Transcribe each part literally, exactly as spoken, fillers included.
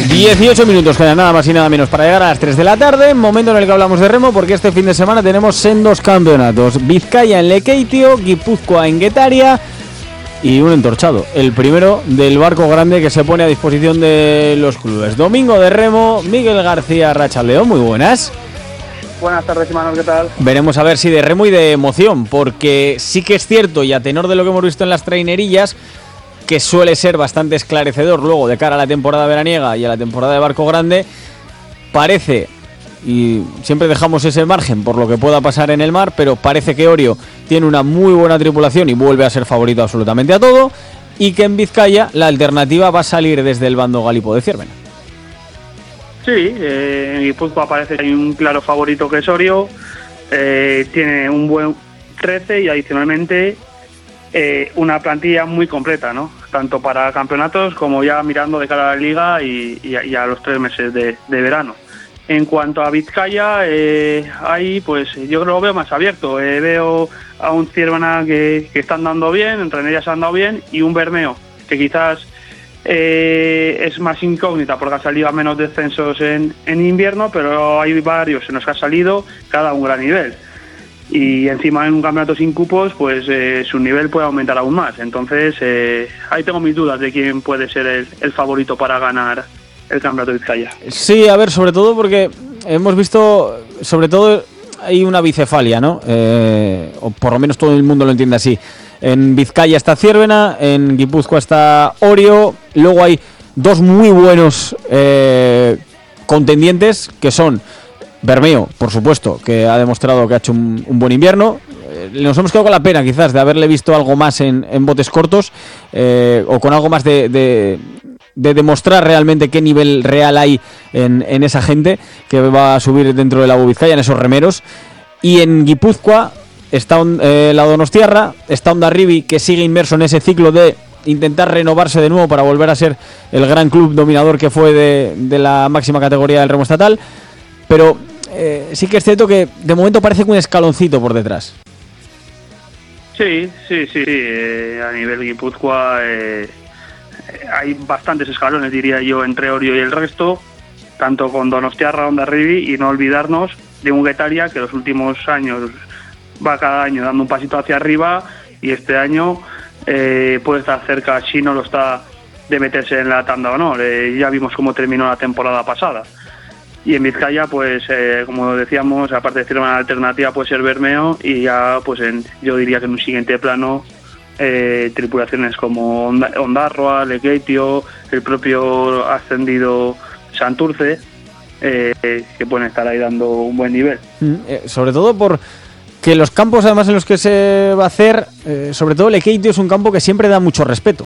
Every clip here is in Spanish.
dieciocho minutos quedan, nada más y nada menos para llegar a las tres de la tarde, momento en el que hablamos de remo, porque este fin de semana tenemos sendos campeonatos: Vizcaya en Lekeitio, Guipúzcoa en Guetaria y un entorchado, el primero del barco grande que se pone a disposición de los clubes. Domingo de remo, Miguel García Rachaldeón, muy buenas. Buenas tardes, Imanol, ¿qué tal? Veremos a ver si de remo y de emoción, porque sí que es cierto, y a tenor de lo que hemos visto en las trainerillas, que suele ser bastante esclarecedor luego de cara a la temporada veraniega y a la temporada de barco grande, parece, y siempre dejamos ese margen por lo que pueda pasar en el mar, pero parece que Orio tiene una muy buena tripulación y vuelve a ser favorito absolutamente a todo, y que en Vizcaya la alternativa va a salir desde el bando Galipo de Ciervena. Sí, eh, en Guipúzcoa parece que hay un claro favorito que es Orio, eh, tiene un buen trece y adicionalmente eh, una plantilla muy completa, ¿no? Tanto para campeonatos como ya mirando de cara a la liga y, y, a, y a los tres meses de, de verano. En cuanto a Vizcaya, eh, ahí pues yo creo que lo veo más abierto. Eh, veo a un Ciervena que, que están dando bien, en trainerías han dado bien, y un Bermeo que quizás eh, es más incógnita porque ha salido a menos descensos en, en invierno, pero hay varios en los que ha salido, cada un gran nivel. Y encima en un campeonato sin cupos, pues eh, su nivel puede aumentar aún más. Entonces, eh, ahí tengo mis dudas de quién puede ser el, el favorito para ganar el campeonato de Vizcaya. Sí, a ver, sobre todo porque hemos visto, sobre todo hay una bicefalia, ¿no? Eh, o por lo menos todo el mundo lo entiende así. En Vizcaya está Ciervena, en Guipúzcoa está Orio, luego hay dos muy buenos eh, contendientes que son Bermeo, por supuesto, que ha demostrado que ha hecho un, un buen invierno. Eh, nos hemos quedado con la pena quizás de haberle visto algo más en, en botes cortos, eh, o con algo más de, de, de demostrar realmente qué nivel real hay en, en esa gente que va a subir dentro del Lago Vizcaya, en esos remeros. Y en Guipúzcoa está eh, la Donostiarra, está Hondarribia, que sigue inmerso en ese ciclo de intentar renovarse de nuevo para volver a ser el gran club dominador que fue de, de la máxima categoría del remo estatal. Pero eh, sí que es cierto que de momento parece que un escaloncito por detrás. Sí, sí, sí, sí. Eh, a nivel Guipúzcoa eh, hay bastantes escalones, diría yo, entre Orio y el resto, tanto con Donostiarra, Hondarribia, y no olvidarnos de un Guetaria que los últimos años va cada año dando un pasito hacia arriba, y este año eh, puede estar cerca, si no lo está, de meterse en la tanda o no. Eh, ya vimos cómo terminó la temporada pasada. Y en Vizcaya, pues eh, como decíamos, aparte de decir una alternativa puede ser Bermeo, y ya pues en, yo diría que en un siguiente plano eh, tripulaciones como Ondarroa, Lekeitio, el propio ascendido Santurce, eh, que pueden estar ahí dando un buen nivel. Mm, eh, sobre todo por que los campos además en los que se va a hacer, eh, sobre todo Lekeitio es un campo que siempre da mucho respeto.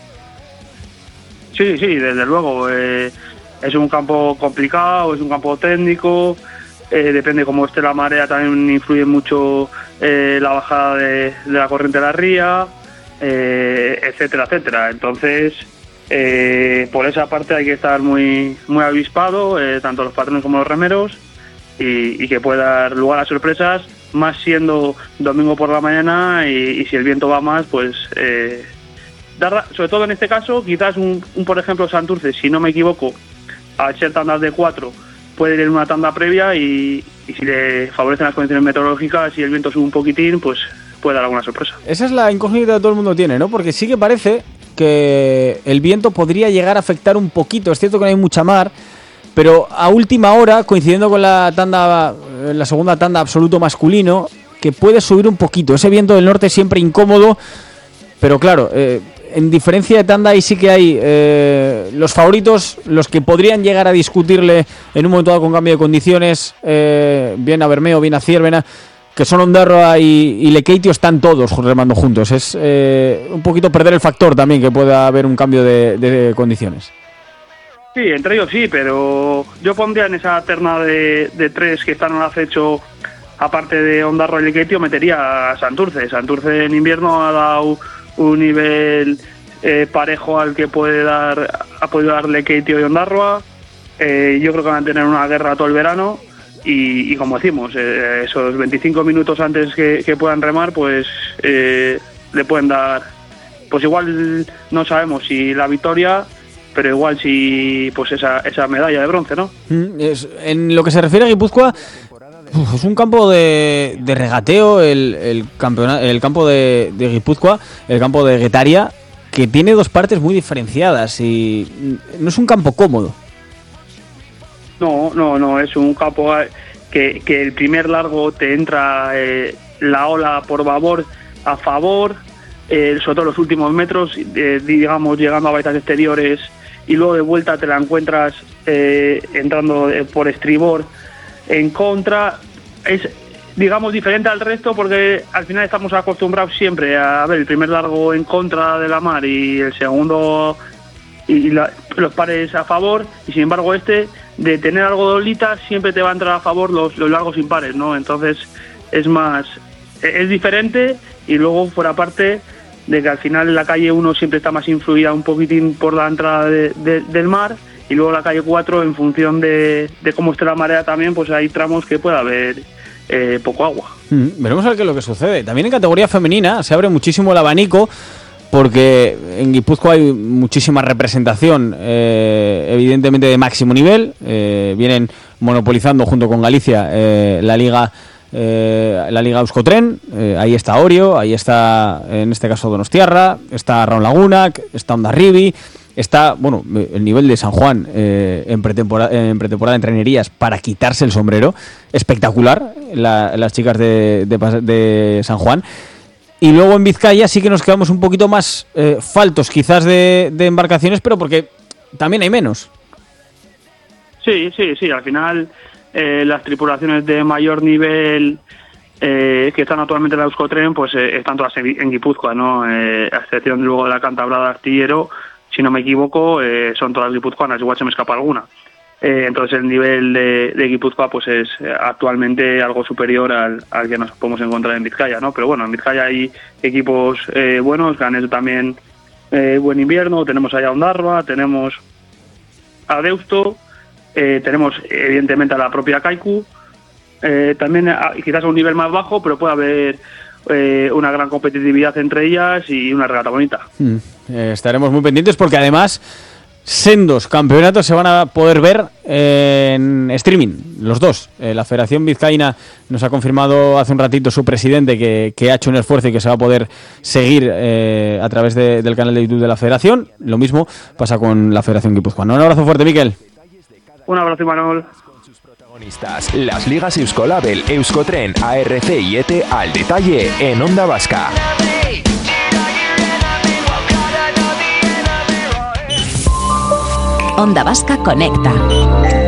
Sí, sí, desde luego. Eh, es un campo complicado, es un campo técnico, eh, depende cómo esté la marea, también influye mucho eh, la bajada de, de la corriente de la ría, eh, etcétera, etcétera. Entonces, eh, por esa parte hay que estar muy, muy avispado, eh, tanto los patrones como los remeros, y, y que pueda dar lugar a sorpresas, más siendo domingo por la mañana, y, y si el viento va más, pues eh, dar, sobre todo en este caso, quizás un, un por ejemplo Santurce, si no me equivoco, al ser tandas de cuatro, puede ir en una tanda previa, y, y si le favorecen las condiciones meteorológicas y el viento sube un poquitín, pues puede dar alguna sorpresa. Esa es la incógnita que todo el mundo tiene, ¿no? Porque sí que parece que el viento podría llegar a afectar un poquito. Es cierto que no hay mucha mar, pero a última hora, coincidiendo con la tanda, la segunda tanda absoluto masculino, que puede subir un poquito. Ese viento del norte siempre incómodo, pero claro, eh, en diferencia de tanda ahí sí que hay eh, los favoritos, los que podrían llegar a discutirle en un momento dado con cambio de condiciones, eh, bien a Bermeo, bien a Ciervena, que son Ondarroa y, y Lekeitio, están todos remando juntos. Es eh, un poquito perder el factor también que pueda haber un cambio de, de condiciones. Sí, entre ellos sí, pero yo pondría en esa terna de, de tres que están al acecho, aparte de Ondarroa y Lekeitio, metería a Santurce. Santurce en invierno ha dado un nivel eh, parejo al que puede dar ha podido dar Lekeitio y Ondarroa. Eh, yo creo que van a tener una guerra todo el verano, y, y como decimos, eh, esos veinticinco minutos antes que, que puedan remar, pues eh, le pueden dar, pues igual no sabemos si la victoria, pero igual si pues esa, esa medalla de bronce, ¿no? Mm, es, en lo que se refiere a Guipúzcoa, uf, es un campo de, de regateo, el, el, campeonato, el campo de, de Guipúzcoa, el campo de Guetaria, que tiene dos partes muy diferenciadas y no es un campo cómodo. No, no, no, es un campo que, que el primer largo te entra eh, la ola por babor a favor, eh, sobre todo los últimos metros, eh, digamos, llegando a baitas exteriores, y luego de vuelta te la encuentras eh, entrando eh, por estribor en contra. Es, digamos, diferente al resto porque al final estamos acostumbrados siempre a ver el primer largo en contra de la mar y el segundo y la, los pares a favor, y sin embargo este, de tener algo de olita, siempre te va a entrar a favor los, los largos impares, ¿no? Entonces es más, es diferente, y luego fuera parte de que al final la calle uno siempre está más influida un poquitín por la entrada de, de, del mar, y luego la calle cuatro, en función de, de cómo esté la marea también, pues hay tramos que puede haber eh, poco agua. Mm, veremos a ver qué es lo que sucede. También en categoría femenina se abre muchísimo el abanico, porque en Guipúzcoa hay muchísima representación, eh, evidentemente de máximo nivel. Eh, vienen monopolizando junto con Galicia eh, la liga eh, la liga Euskotren. Eh, ahí está Orio, ahí está en este caso Donostiarra, está Raun Lagunak, está Hondarribi, está, bueno, el nivel de San Juan eh, en pretemporada en pretemporada en trainerías para quitarse el sombrero, espectacular, la, las chicas de, de, de San Juan. Y luego en Vizcaya sí que nos quedamos un poquito más eh, faltos quizás de, de embarcaciones, pero porque también hay menos. Sí, sí, sí, al final eh, las tripulaciones de mayor nivel eh, que están actualmente en la Euskotren, pues eh, están todas en, en Guipúzcoa, ¿no? Eh, a excepción luego de la Cantabrada Artillero, si no me equivoco, eh, son todas guipuzcoanas, igual se me escapa alguna. Eh, entonces el nivel de, de Guipúzcoa pues es actualmente algo superior al, al que nos podemos encontrar en Vizcaya, ¿no? Pero bueno, en Vizcaya hay equipos eh, buenos que han hecho también eh, buen invierno. Tenemos allá a Ondarroa, tenemos a Deusto, eh, tenemos evidentemente a la propia Kaiku, eh, también a, quizás a un nivel más bajo, pero puede haber eh, una gran competitividad entre ellas y una regata bonita. Mm, eh, estaremos muy pendientes porque además sendos campeonatos se van a poder ver en streaming, los dos. Eh, la Federación Vizcaína nos ha confirmado hace un ratito su presidente que, que ha hecho un esfuerzo y que se va a poder seguir eh, a través de, del canal de YouTube de la Federación. Lo mismo pasa con la Federación Guipuzcoana. Un abrazo fuerte, Miquel. Un abrazo, Imanol. Las ligas Euskolabel, Euskotren, A R C y E T E al detalle en Onda Vasca. Onda Vasca Conecta.